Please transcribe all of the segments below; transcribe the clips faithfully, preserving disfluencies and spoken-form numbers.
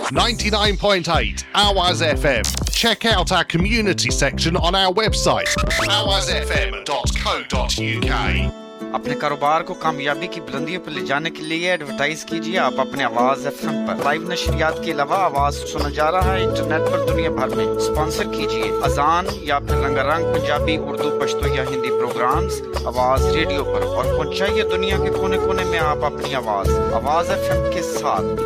ninety-nine point eight Awaz F M. Check out our community section on our website awaz f m dot co dot u k. अपने कारोबार को कामयाबी की बुलंदियों पर ले जाने के लिए एडवर्टाइज कीजिए आप अपने आवाज एफएम पर। लाइव नशरियात के अलावा आवाज सुना जा रहा है इंटरनेट पर दुनिया भर में। स्पॉन्सर कीजिए अजान या फिर रंगारंग पंजाबी, उर्दू, पश्तो या हिंदी प्रोग्राम्स आवाज रेडियो पर और पहुंचाइए दुनिया के कोने-कोने में आप अपनी आवाज आवाज एफएम के साथ।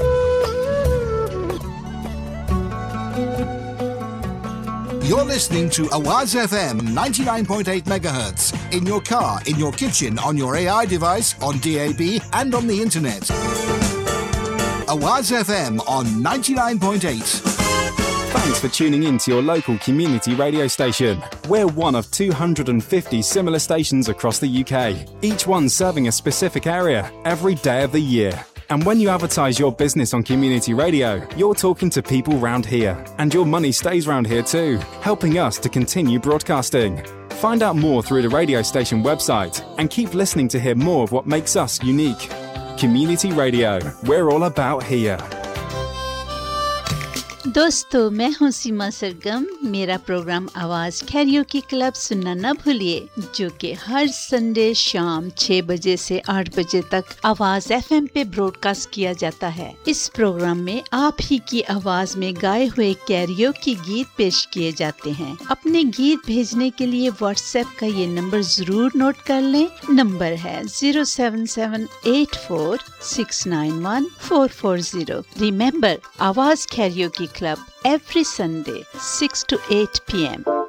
You're listening to Awaz F M ninety-nine point eight megahertz in your car, in your kitchen, on your A I device, on D A B and on the internet. Awaz F M on ninety-nine point eight. Thanks for tuning in to your local community radio station. We're one of two hundred fifty similar stations across the U K, each one serving a specific area every day of the year. And when you advertise your business on community radio, you're talking to people round here. And your money stays round here too, helping us to continue broadcasting. Find out more through the radio station website and keep listening to hear more of what makes us unique. Community Radio, we're all about here. दोस्तों, मैं हूँ सीमा सरगम। मेरा programme आवाज karaoke club सुनना न भूलिए, जो कि हर संडे शाम छह बजे से आठ बजे तक आवाज एफएम पे ब्रॉडकास्ट किया जाता है। इस प्रोग्राम में आप ही की आवाज में गाए हुए कैरियोकी गीत पेश किए जाते हैं। अपने गीत भेजने के लिए व्हाट्सएप का ये नंबर जरूर नोट कर लें। नंबर है zero seven seven eight four six nine one four four zero. Remember, आवाज karaoke Club every Sunday six to eight p m